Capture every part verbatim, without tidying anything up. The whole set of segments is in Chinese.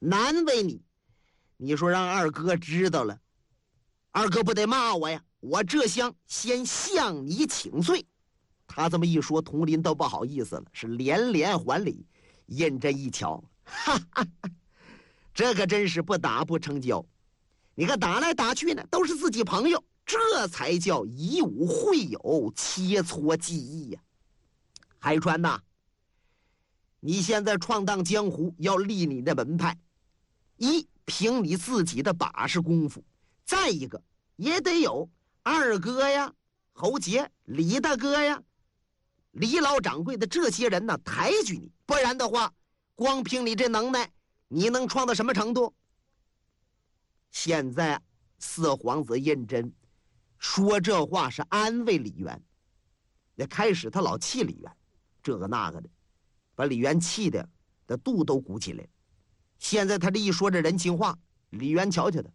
难为你。你说让二哥知道了，二哥不得骂我呀？我这厢先向你请罪。他这么一说，佟林都不好意思了，是连连还礼。胤禛一瞧，哈哈哈，这可真是不打不成交。你看打来打去呢，都是自己朋友，这才叫以武会友，切磋技艺呀。海川呐，你现在闯荡江湖，要立你的门派，一凭你自己的把式功夫，再一个也得有二哥呀、侯杰、李大哥呀、李老掌柜的这些人呢抬举你，不然的话，光凭你这能耐，你能创到什么程度？现在四皇子胤禛说这话是安慰李渊。那开始他老气李渊，这个那个的，把李渊气的的肚都鼓起来了。现在他这一说这人情话，李渊瞧瞧他，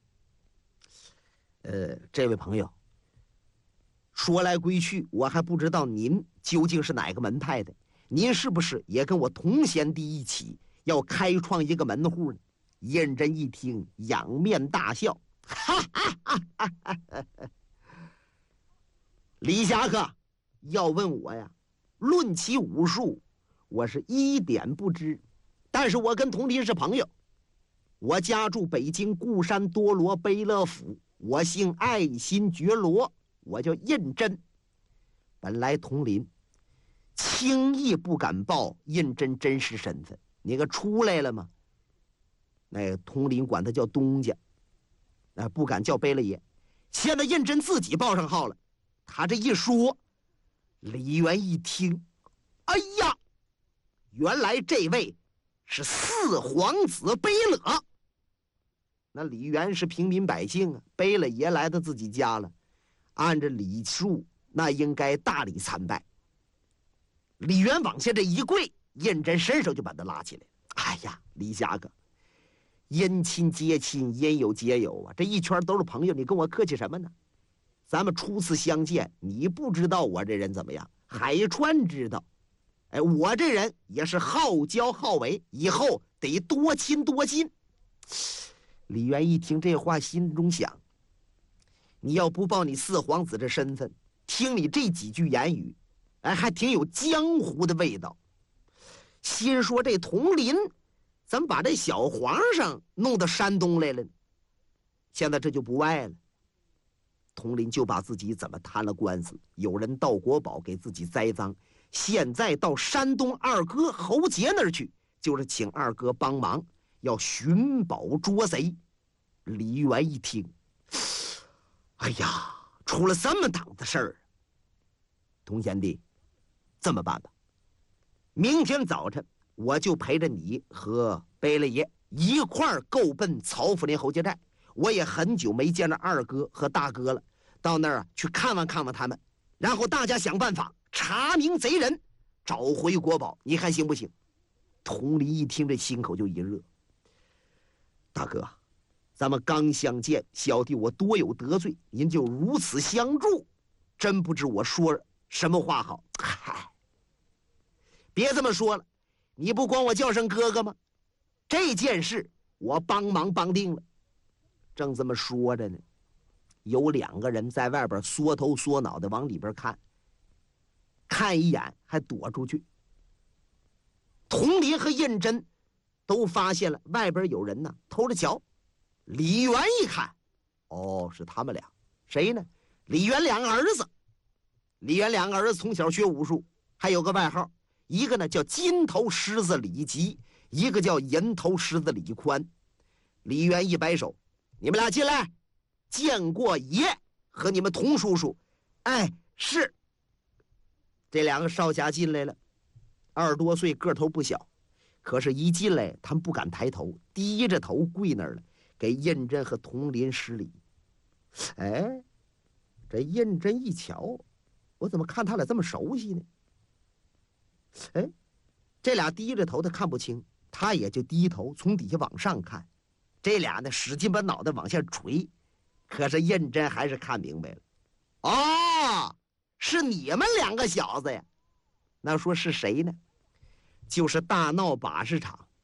呃，这位朋友，说来归去，我还不知道您究竟是哪个门派的，您是不是也跟我同贤弟一起要开创一个门户呢？胤禛一听，仰面大笑，哈哈哈哈哈哈！李侠客要问我呀，论起武术，我是一点不知，但是我跟佟林是朋友。我家住北京固山多罗卑勒府，我姓爱新觉罗，我叫胤禛。本来佟林轻易不敢报胤禛真实身份，你个出来了吗？那个佟林管他叫东家，那不敢叫卑了爷。现在胤禛自己报上号了，他这一说，李渊一听，哎呀，原来这位是四皇子卑勒。那李渊是平民百姓啊，卑了爷来到自己家了，按着礼数，那应该大礼参拜。李渊往下这一跪，胤禛伸手就把他拉起来。哎呀，李侠客，因亲结亲，因友结友啊，这一圈都是朋友，你跟我客气什么呢？咱们初次相见，你不知道我这人怎么样，海川知道。哎，我这人也是好交好为，以后得多亲多近。李渊一听这话，心中想，你要不报你四皇子这身份，听你这几句言语，哎，还挺有江湖的味道。心说这佟林怎么把这小皇上弄到山东来了呢？现在这就不外了。佟林就把自己怎么摊了官司，有人盗国宝给自己栽赃，现在到山东二哥侯杰那儿去，就是请二哥帮忙，要寻宝捉贼。李渊一听，哎呀，出了这么档子事儿。佟贤弟，这么办吧，明天早晨我就陪着你和卑了爷一块儿够奔曹府林侯家寨。我也很久没见着二哥和大哥了，到那儿啊去看望看望他们，然后大家想办法查明贼人，找回国宝，你看行不行？佟林一听这心口就一热，大哥，咱们刚相见，小弟我多有得罪，您就如此相助，真不知我说什么话好。嗨，别这么说了，你不管我叫声哥哥吗？这件事我帮忙帮定了。正这么说着呢，有两个人在外边缩头缩脑的往里边看，看一眼还躲出去。佟林和胤禛都发现了外边有人呢偷着瞧。李渊一看，哦，是他们俩。谁呢？李渊两个儿子。李渊两个儿子从小学武术，还有个外号，一个呢叫金头狮子李吉，一个叫银头狮子李宽。李渊一摆手，你们俩进来，见过爷和你们佟叔叔。哎，是。这两个少侠进来了，二十多岁，个头不小，可是一进来他们不敢抬头，低着头跪那儿了，给胤禛和佟林施礼。哎，这胤禛一瞧，我怎么看他俩这么熟悉呢？哎，这俩低着头他看不清，他也就低头从底下往上看。这俩呢使劲把脑袋往下垂，可是胤禛还是看明白了。哦，是你们两个小子呀。那说是谁呢？就是大闹把式场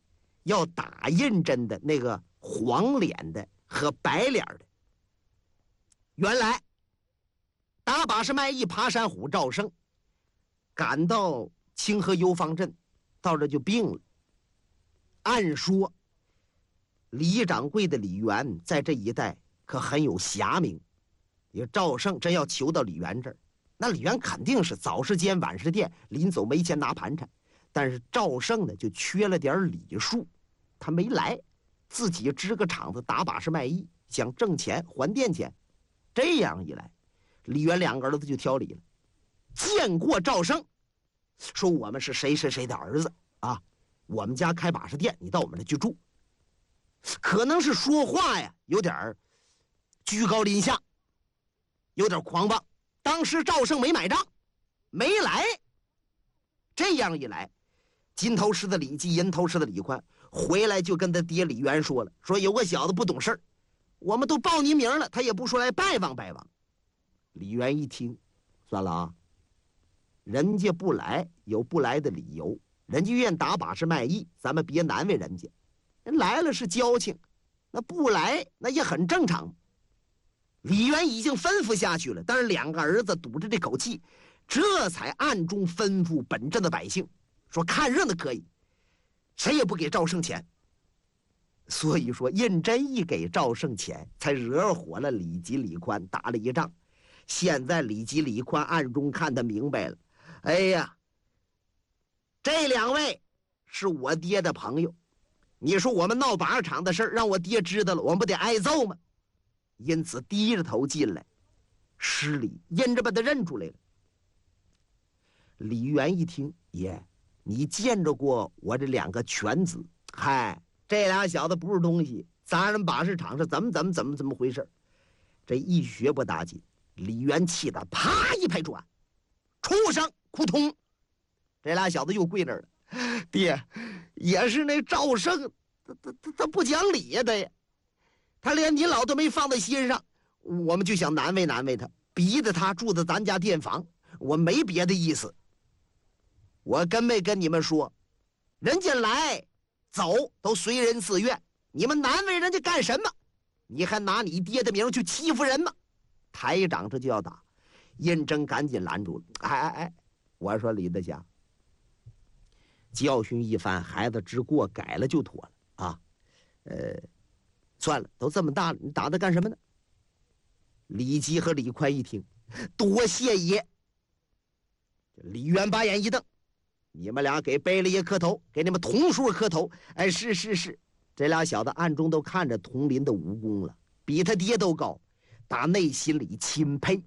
要打胤禛的那个黄脸的和白脸的。原来打把式卖艺爬山虎赵胜赶到清河游方镇，到这就病了。按说李掌柜的李元在这一带可很有侠名，也赵胜真要求到李元这儿，那李元肯定是早时间晚时店，临走没钱拿盘缠。但是赵胜呢就缺了点礼数，他没来，自己支个场子打把式卖艺，想挣钱还店钱。这样一来，李元两个儿子就挑理了，见过赵胜，说我们是谁谁谁的儿子啊，我们家开把式店，你到我们这去住。可能是说话呀有点居高临下，有点狂妄。当时赵胜没买账，没来。这样一来，金头狮的李济，银头狮的李宽回来就跟他爹李元说了，说有个小子不懂事儿，我们都报您名了，他也不说来拜望拜望。李元一听，算了啊，人家不来有不来的理由，人家愿打把式卖艺，咱们别难为人家。人来了是交情，那不来那也很正常。李元已经吩咐下去了，但是两个儿子堵着这口气，这才暗中吩咐本镇的百姓说，看热闹可以，谁也不给赵胜钱。所以说胤禛一给赵胜钱，才惹火了李济李宽，打了一仗。现在李济李宽暗中看得明白了，哎呀，这两位是我爹的朋友，你说我们闹把式场的事让我爹知道了，我们不得挨揍吗？因此低着头进来施礼，胤禛把他认出来了。李元一听，爷，你见着过我这两个犬子？嗨，这俩小子不是东西，砸人把式场是怎么怎么怎么怎么回事？这一学不打紧，李元气得啪一拍桌，畜生，扑通！这俩小子又跪那儿了。爹，也是那赵胜，他他他他不讲理呀，他呀，他连你老都没放在心上，我们就想难为难为他，逼得他住在咱家店房，我没别的意思。我跟没跟你们说，人家来走都随人自愿，你们难为人家干什么？你还拿你爹的名去欺负人吗？台长这就要打，胤禛赶紧拦住了。哎哎哎，我说李德祥，教训一番，孩子之过改了就妥了啊。呃，算了，都这么大了，你打他干什么呢？李济和李宽一听，多谢爷。李元把眼一瞪，你们俩给贝勒爷磕头，给你们同叔磕头。哎，是是是，这俩小子暗中都看着佟林的武功了，比他爹都高，打内心里钦佩。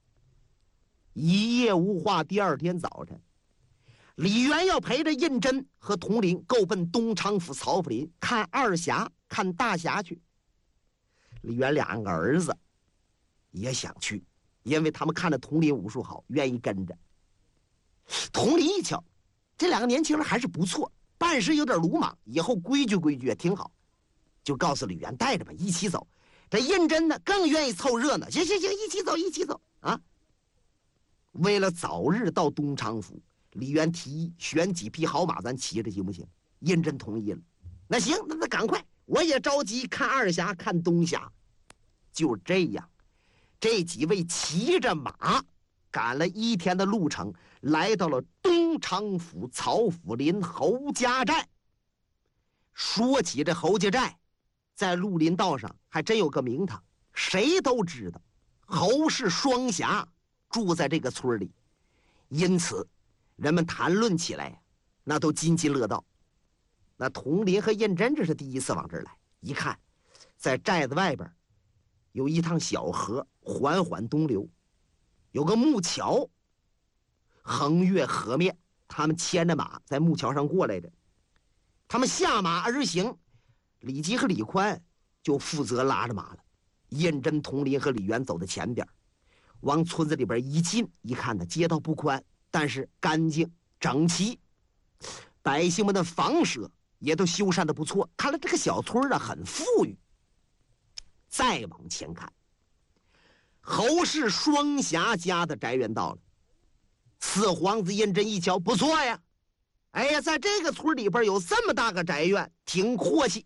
一夜无话，第二天早晨，李元要陪着胤禛和佟林够奔东昌府曹府林看二侠，看大侠去。李元两个儿子也想去，因为他们看着佟林武术好，愿意跟着。佟林一瞧，这两个年轻人还是不错，办事有点鲁莽，以后规矩规矩也挺好，就告诉李元带着吧，一起走。这胤禛呢更愿意凑热闹，行行行，一起走一起走啊！为了早日到东昌府，李元提议选几匹好马，咱骑着行不行？胤禛同意了。那行，那那赶快，我也着急看二侠，看东侠。就这样，这几位骑着马赶了一天的路程，来到了东昌府曹府林侯家寨。说起这侯家寨，在绿林道上还真有个名堂，谁都知道侯氏双侠住在这个村里，因此人们谈论起来那都津津乐道。那佟林和胤禛这是第一次往这儿来，一看在寨子外边有一趟小河缓缓东流，有个木桥横越河面，他们牵着马在木桥上过来的。他们下马而行，李济和李宽就负责拉着马了。胤禛、佟林和李元走在前边，往村子里边一进，一看呢，街道不宽，但是干净整齐，百姓们的房舍也都修缮的不错，看来这个小村啊很富裕。再往前看，侯氏双侠家的宅院到了。四皇子胤禛一瞧，不错呀，哎呀，在这个村里边有这么大个宅院， 挺阔气。